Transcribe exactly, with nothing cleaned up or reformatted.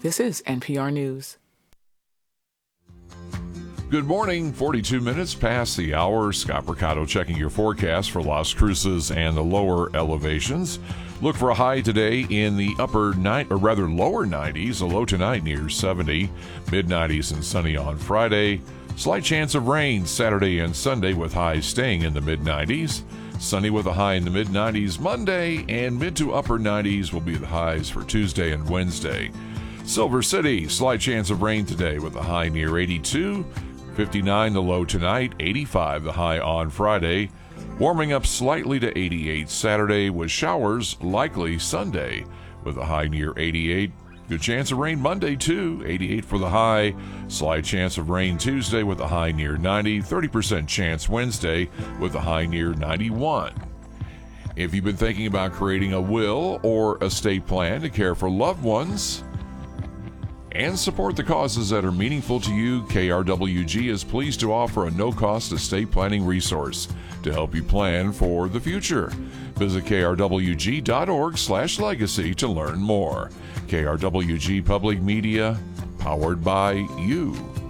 This is N P R News. Good morning, forty-two minutes past the hour. Scott Mercado checking your forecast for Las Cruces and the lower elevations. Look for a high today in the upper nine, or rather lower nineties, a low tonight near seventy, mid nineties and sunny on Friday. Slight chance of rain Saturday and Sunday with highs staying in the mid nineties. Sunny with a high in the mid nineties Monday, and mid to upper nineties will be the highs for Tuesday and Wednesday. Silver City, slight chance of rain today with a high near eighty-two. fifty-nine the low tonight, eighty-five the high on Friday. Warming up slightly to eighty-eight Saturday with showers likely Sunday with a high near eighty-eight. Good chance of rain Monday too, eighty-eight for the high. Slight chance of rain Tuesday with a high near ninety. thirty percent chance Wednesday with a high near ninety-one. If you've been thinking about creating a will or estate plan to care for loved ones and support the causes that are meaningful to you, K R W G is pleased to offer a no-cost estate planning resource to help you plan for the future. Visit K R W G dot org slash legacy to learn more. K R W G Public Media, powered by you.